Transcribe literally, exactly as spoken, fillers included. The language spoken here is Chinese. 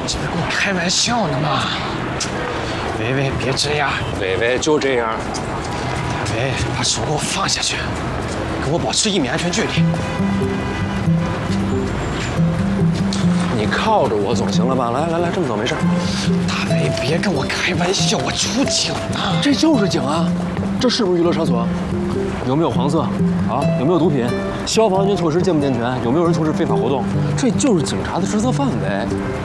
这不跟我开玩笑呢吗？伟伟，别这样， 伟伟就这样。 大伟，把手给我放下去，跟我保持一米安全距离。 你靠着我总行了吧？来来来，这么走没事。 大伟，别跟我开玩笑，我出警了。 这就是警啊！这是不是娱乐场所？有没有黄色啊？有没有毒品？消防安全措施健不健全？有没有人从事非法活动？这就是警察的职责范围。